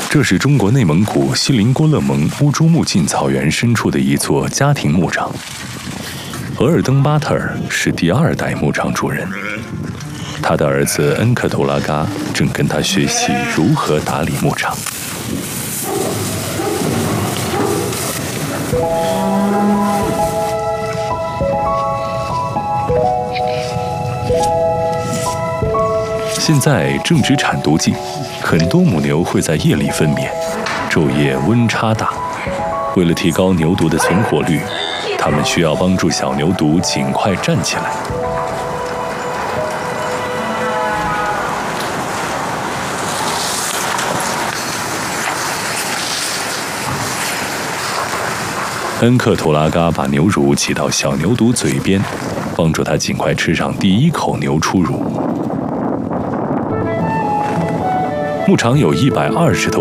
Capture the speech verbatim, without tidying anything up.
这是中国内蒙古锡林郭勒盟乌珠穆泾草原深处的一座家庭牧场。额尔登巴特尔是第二代牧场主人，他的儿子恩克图拉嘎正跟他学习如何打理牧场。现在正值产犊季，很多母牛会在夜里分娩，昼夜温差大。为了提高牛犊的存活率，它们需要帮助小牛犊尽快站起来。恩克图拉嘎把牛乳挤到小牛犊嘴边，帮助它尽快吃上第一口牛初乳。牧场有一百二十头